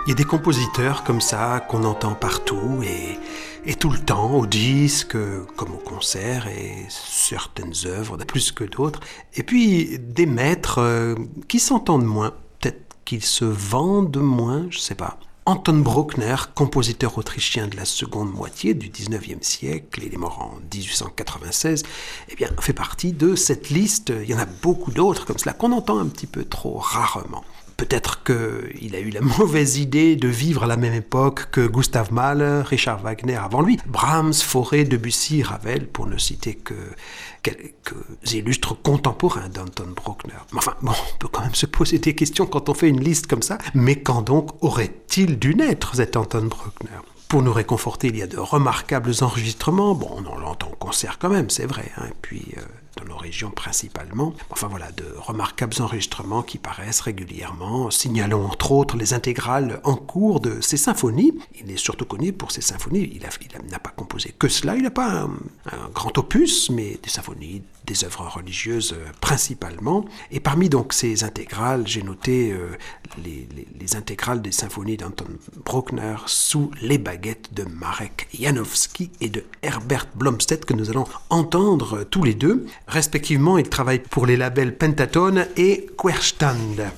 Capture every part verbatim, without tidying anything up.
Il y a des compositeurs comme ça qu'on entend partout et, et tout le temps, au disque, comme au concert, et certaines œuvres, plus que d'autres. Et puis des maîtres euh, qui s'entendent moins, peut-être qu'ils se vendent moins, je sais pas. Anton Bruckner, compositeur autrichien de la seconde moitié du dix-neuvième siècle, il est mort en dix-huit cent quatre-vingt-seize, eh bien, fait partie de cette liste. Il y en a beaucoup d'autres comme cela qu'on entend un petit peu trop rarement. Peut-être qu'il a eu la mauvaise idée de vivre à la même époque que Gustav Mahler, Richard Wagner avant lui, Brahms, Fauré, Debussy, Ravel, pour ne citer que quelques illustres contemporains d'Anton Bruckner. Mais enfin, bon, on peut quand même se poser des questions quand on fait une liste comme ça. Mais quand donc aurait-il dû naître, cet Anton Bruckner ? Pour nous réconforter, il y a de remarquables enregistrements. Bon, on l'entend en concert quand même, c'est vrai. Hein, et puis, euh, dans nos régions principalement. Enfin voilà, de remarquables enregistrements qui paraissent régulièrement, signalant entre autres les intégrales en cours de ses symphonies. Il est surtout connu pour ses symphonies. Il, a, il a, n'a pas composé que cela. Il n'a pas un, un grand opus, mais des symphonies, des œuvres religieuses euh, principalement. Et parmi donc ces intégrales, j'ai noté euh, les, les, les intégrales des symphonies d'Anton Bruckner sous les baguettes de Marek Janowski et de Herbert Blomstedt que nous allons entendre tous les deux. Respectivement, ils travaillent pour les labels Pentatone et Querstand.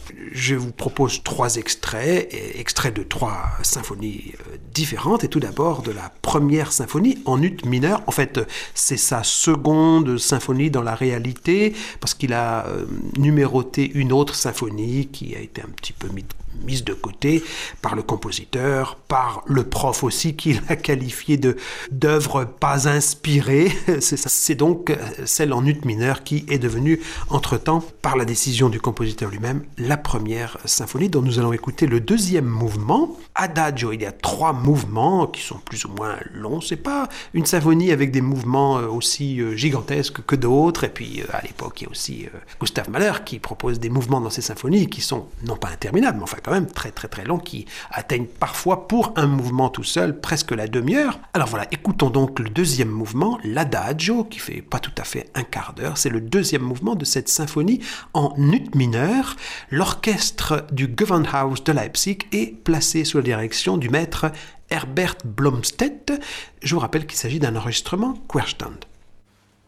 Je vous propose trois extraits, extraits de trois symphonies différentes. Et tout d'abord, de la première symphonie en ut mineur. En fait, c'est sa seconde symphonie dans la réalité, parce qu'il a euh, numéroté une autre symphonie qui a été un petit peu mise mise de côté par le compositeur, par le prof aussi, qui l'a qualifié de, d'œuvre pas inspirée. C'est, ça. C'est donc celle en ut mineur qui est devenue, entre-temps, par la décision du compositeur lui-même, la première symphonie dont nous allons écouter le deuxième mouvement. Adagio, il y a trois mouvements qui sont plus ou moins longs. C'est pas une symphonie avec des mouvements aussi gigantesques que d'autres. Et puis, à l'époque, il y a aussi Gustav Mahler qui propose des mouvements dans ses symphonies qui sont non pas interminables, mais enfin quand même très très très longs, qui atteignent parfois pour un mouvement tout seul presque la demi-heure. Alors voilà, écoutons donc le deuxième mouvement, l'Adagio, qui fait pas tout à fait un quart d'heure. C'est le deuxième mouvement de cette symphonie en ut mineur. L'orchestre du Gewandhaus de Leipzig est placé sous la direction du maître Herbert Blomstedt. Je vous rappelle qu'il s'agit d'un enregistrement Querstand.